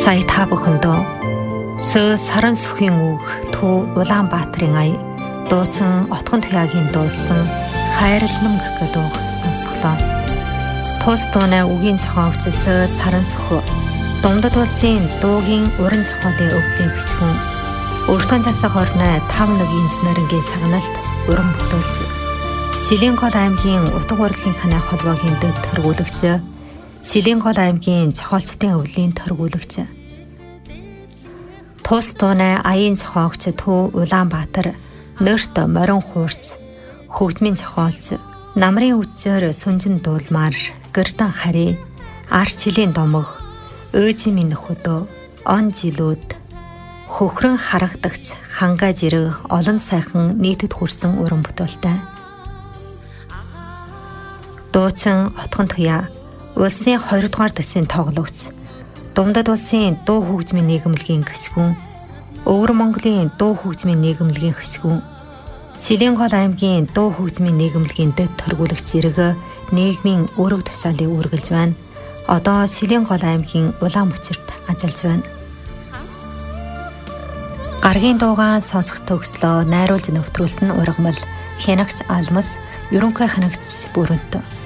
Сая та бүхэндөө Сөө Саран сүхийн үг Төв Улаанбаатарын ая дуучин Отгон Туяагийн дуулсан хайрлам гэх дуу сонсголоо. Тус дууны үгийн зохиогч Сөө Саран сүх Дундад улсын дуугийн уран зохиолын өвлийн хэсгүн өөртөө засах орны 5 инженерийн сагналт уран бүтээлч Силийн гол аймгийн утга урлагийнхны холбоогийн дэд тэргүүлэгч Силийн гол аймгийн зохиолчдын өвлийн тэргүүлэгч Тус дууны аяын зохиогч Төв Улаанбаатар нэрт морин хуурц хөгжмийн зохиолч намрын үчээр сүнжин дуулмаар гэрдэн хари арчилийн домог өөжийн минь хөдөө он жилүүд хөхрөн харагдагч хангаа жирэг олон сайхан нийтэд хүрсэн уран бүтээлтэй. Дуучин Отгон Туяа улсын 2 дугаар дэсийн тоглогч Дундад улсын дуу хөгжмийн нийгэмлэгийн гишгүн Өвөр Монголын дуу хөгжмийн нийгэмлэгийн гишгүн Силийн гол аймгийн дуу хөгжмийн нийгэмлэгийн дэд тэргүүлэгч зэрэг нийгмийн өрөг тушаалыг үргэлж байна. Одоо Силийн гол аймгийн Улаанбаатарт ажиллаж байна. Гаргийн дуугаан сонсох төгслөө найруулж нэвтрүүлсэн ургамал хянагч Алмас ерөнхий хянагч Бүрэнт